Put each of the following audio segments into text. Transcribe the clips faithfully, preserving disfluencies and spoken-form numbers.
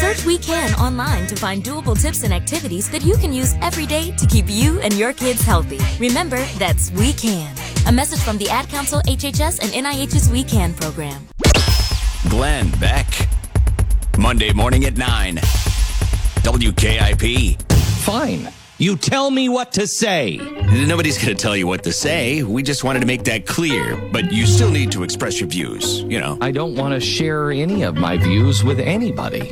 Search We Can online to find doable tips and activities that you can use every day to keep you and your kids healthy. Remember, that's We Can. A message from the Ad Council, H H S, and N I H's We Can program. Glenn Beck. Monday morning at nine. W K I P. Fine. You tell me what to say. Nobody's going to tell you what to say. We just wanted to make that clear. But you still need to express your views, you know. I don't want to share any of my views with anybody.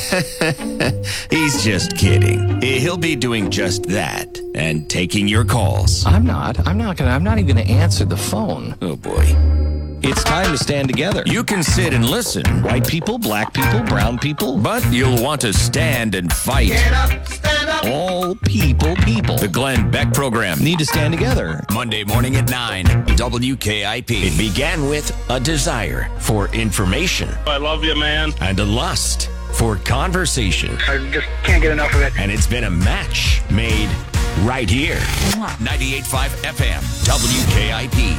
He's just kidding. He'll be doing just that and taking your calls. I'm not. I'm not going to. I'm not even going to answer the phone. Oh, boy. It's time to stand together. You can sit and listen. White people, black people, brown people. But you'll want to stand and fight. Get up, stand up. All people, people. The Glenn Beck program. Need to stand together. Monday morning at nine. W K I P. It began with a desire for information. I love you, man. And a lust for conversation. I just can't get enough of it. And it's been a match made right here. ninety-eight point five F M. W K I P.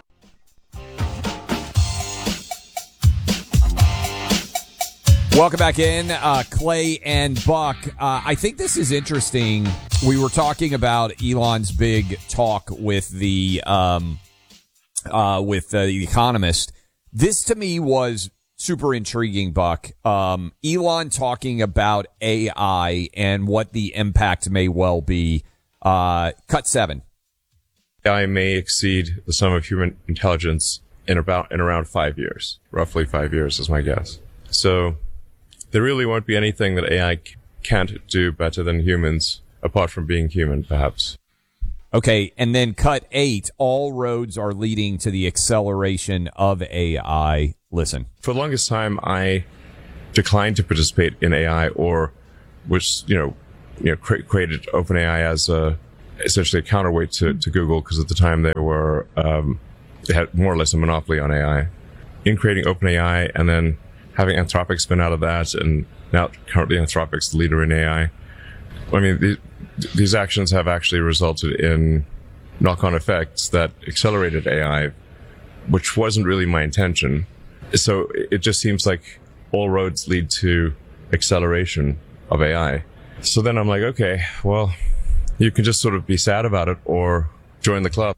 Welcome back in, uh, Clay and Buck. Uh, I think this is interesting. We were talking about Elon's big talk with the um, uh, with uh, the Economist. This to me was super intriguing, Buck. Um, Elon talking about A I and what the impact may well be. Uh, cut seven. A I may exceed the sum of human intelligence in about in around five years. Roughly five years is my guess. So there really won't be anything that A I can't do better than humans, apart from being human, perhaps. Okay, and then cut eight, all roads are leading to the acceleration of A I. Listen. For the longest time, I declined to participate in A I, or which, you know, you know, cre- created OpenAI as a, essentially a counterweight to, to Google, because at the time they were, um, they had more or less a monopoly on A I. In creating OpenAI and then having Anthropic spin out of that, and now currently Anthropic's the leader in A I. I mean, these, these actions have actually resulted in knock-on effects that accelerated A I, which wasn't really my intention. So it just seems like all roads lead to acceleration of A I. So then I'm like, okay, well, you can just sort of be sad about it or join the club.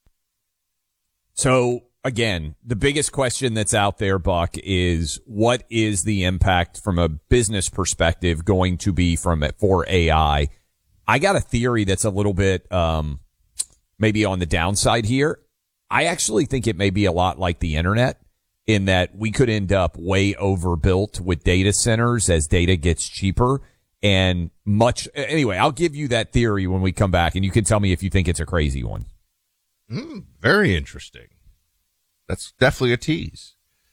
So again, the biggest question that's out there, Buck, is what is the impact from a business perspective going to be from it for A I? I got a theory that's a little bit um, maybe on the downside here. I actually think it may be a lot like the internet, in that we could end up way overbuilt with data centers as data gets cheaper and much. Anyway, I'll give you that theory when we come back, and you can tell me if you think it's a crazy one. Mm, very interesting. That's definitely a tease.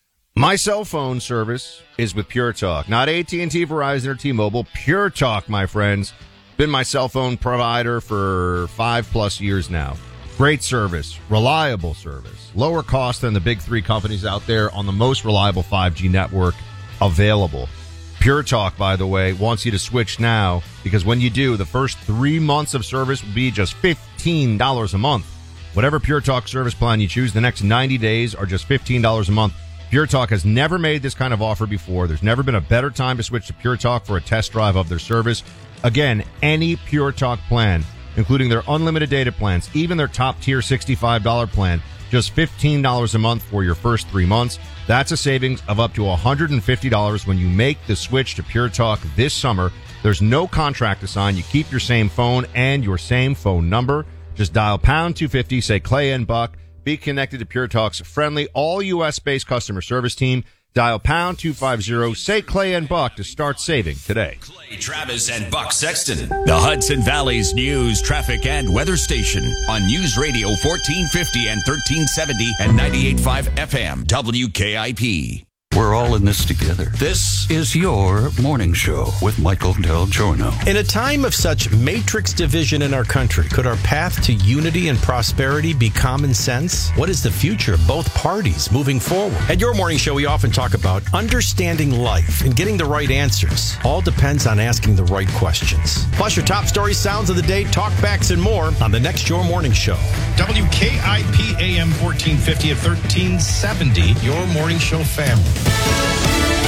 My cell phone service is with Pure Talk, not A T and T, Verizon, or T-Mobile. Pure Talk, my friends. Been my cell phone provider for five plus years now. Great service, reliable service, lower cost than the big three companies out there on the most reliable five G network available. Pure Talk, by the way, wants you to switch now, because when you do, the first three months of service will be just fifteen dollars a month. Whatever Pure Talk service plan you choose, the next ninety days are just fifteen dollars a month. Pure Talk has never made this kind of offer before. There's never been a better time to switch to Pure Talk for a test drive of their service. Again, any Pure Talk plan, including their unlimited data plans, even their top-tier sixty-five dollars plan, just fifteen dollars a month for your first three months. That's a savings of up to one hundred fifty dollars when you make the switch to Pure Talk this summer. There's no contract to sign. You keep your same phone and your same phone number. Just dial pound two fifty, say Clay and Buck. Be connected to Pure Talk's friendly, all U S-based customer service team. Dial pound two fifty, say Clay and Buck to start saving today. Clay Travis and Buck Sexton, the Hudson Valley's news, traffic, and weather station on News Radio fourteen fifty and thirteen seventy and ninety-eight point five F M W K I P. We're all in this together. This is your morning show with Michael Del Giorno. In a time of such matrix division in our country, could our path to unity and prosperity be common sense? What is the future of both parties moving forward? At your morning show, we often talk about understanding life and getting the right answers. All depends on asking the right questions. Plus your top stories, sounds of the day, talkbacks, and more on the next Your Morning Show. W K I P A M fourteen fifty at thirteen seventy, Your Morning Show family. Fox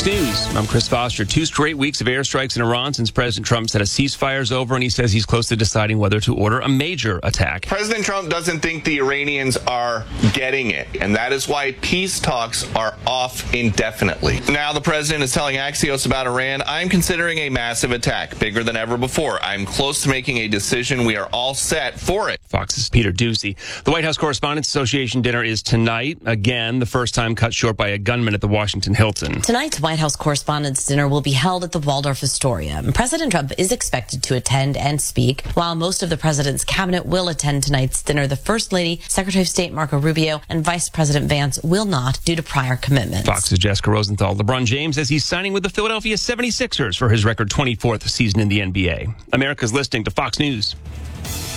Fox News. I'm Chris Foster. Two straight weeks of airstrikes in Iran since President Trump said a ceasefire's over, and he says he's close to deciding whether to order a major attack. President Trump doesn't think the Iranians are getting it, and that is why peace talks are off indefinitely. Now the president is telling Axios about Iran, I'm considering a massive attack, bigger than ever before. I'm close to making a decision. We are all set for it. Fox's Peter Doocy. The White House Correspondents Association dinner is tonight. Again, the first time cut short by a gunman at the Washington Hilton. Tonight's White House Correspondents' Dinner will be held at the Waldorf Astoria. President Trump is expected to attend and speak. While most of the president's cabinet will attend tonight's dinner, the First Lady, Secretary of State Marco Rubio, and Vice President Vance will not due to prior commitments. Fox's Jessica Rosenthal. LeBron James says he's signing with the Philadelphia seventy-sixers for his record twenty-fourth season in the N B A. America's listening to Fox News.